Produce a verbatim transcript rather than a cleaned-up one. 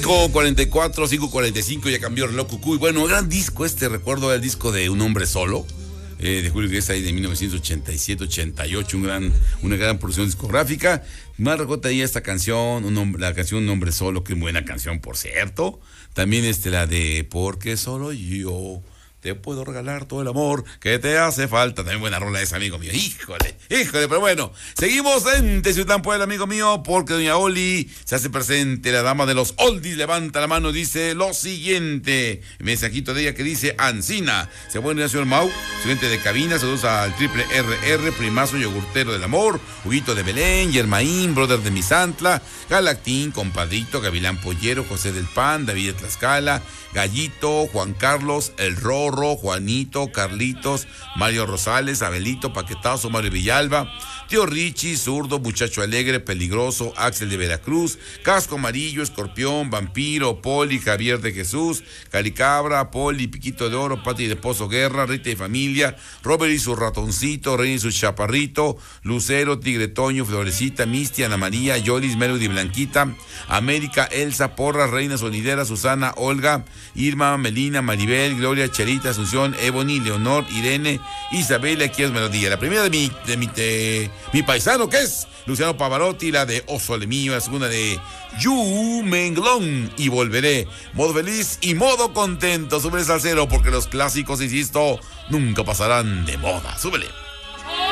cinco cuarenta y cuatro, cinco cuarenta y cinco, ya cambió el reloj cucú. Y bueno, gran disco este, recuerdo el disco de Un Hombre Solo, eh, de Julio Iglesias, ahí de mil novecientos ochenta y siete ochenta y ocho, un gran, una gran producción discográfica. Más recuerdo ahí esta canción, un hombre, la canción Un Hombre Solo, que buena canción, por cierto. También este, la de Porque Solo Yo te puedo regalar todo el amor que te hace falta. También buena rola esa, amigo mío. Híjole, híjole, pero bueno. Seguimos en Teciutlán, Puebla, amigo mío, porque doña Oli se hace presente, la dama de los oldies. Levanta la mano, dice lo siguiente. Mensajito de ella que dice: Ancina. Se pone el señor Mau, estudiante de cabina. Saludos al triple R R, primazo yogurtero del amor, Huguito de Belén, Yermaín, brother de Misantla, Galactín, compadrito, Gavilán Pollero, José del Pan, David de Tlaxcala, Gallito, Juan Carlos, El Rorro, Juanito, Carlitos, Mario Rosales, Abelito, Paquetazo, Mario Villalba, Tío Richie, Zurdo, Muchacho Alegre, Peligroso, Axel de Veracruz, Casco Amarillo, Escorpión, Vampiro, Poli, Javier de Jesús, Caricabra, Poli, Piquito de Oro, Pati de Pozo Guerra, Rita y Familia, Robert y su ratoncito, Rey y su chaparrito, Lucero, Tigre Toño, Florecita, Misty, Ana María, Yolis, Melody, Blanquita, América, Elsa, Porra, Reina Sonidera, Susana, Olga, Irma, Melina, Maribel, Gloria, Cherita, Asunción, Ebony, Leonor, Irene, Isabel, aquí es Melodía. La primera de mi, de mi, de, mi paisano, que es Luciano Pavarotti, la de Osole Mío, la segunda de Yu Menglón, y volveré. Modo feliz y modo contento. Súbele salsero, porque los clásicos, insisto, nunca pasarán de moda. Súbele.